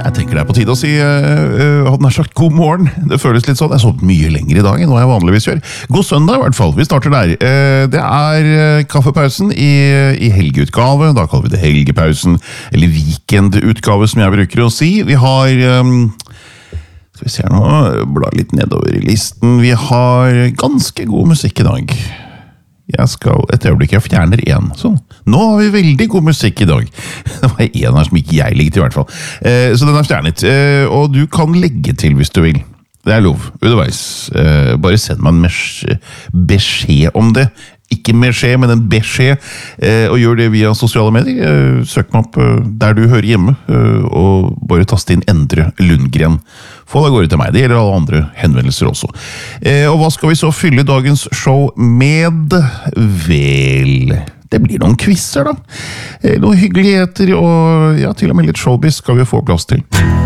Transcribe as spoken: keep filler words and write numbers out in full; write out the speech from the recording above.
Jeg tenker det er på tide å si uh, hadde nær sagt god morgen. Det føles litt sånn. Jeg sovet mye lenger i dag enn hva jeg vanligvis gjør. God søndag i hvert fall. Vi starter der. Uh, det er uh, kaffepausen i, i helgeutgave. Da kaller vi det helgepausen, eller weekendutgave som jeg bruker å si. Vi har... Um, skal vi se nå, bla litt nedover i listen. Vi har ganske god musikk i dag. Jeg skal, et øyeblikk, jeg fjerner en. Sånn. Nå har vi veldig god musikk i dag. Det var en her som ikke jeg likte i hvert fall. Eh, så den er fjernet. Eh, og du kan legge til hvis du vil. Det er lov, underveis. Eh, bare send meg en beskjed om det. Ikke beskjed, men en beskjed. Eh, og gjør det via sosiale medier. Eh, søk meg opp eh, der du hører hjemme. Eh, og bare taste inn Endre Lundgren. Få det går til meg. Det gjelder alle andre henvendelser også. Eh, og hva skal vi så fylle dagens show med? Vel, det blir noen quizzer da. Eh, noen hyggeligheter og ja, til og med litt showbiz skal vi få plass til.